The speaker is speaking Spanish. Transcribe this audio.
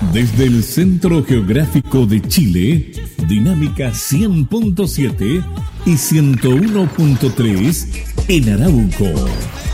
Desde el Centro Geográfico de Chile, Dinámica 100.7 y 101.3 en Arauco.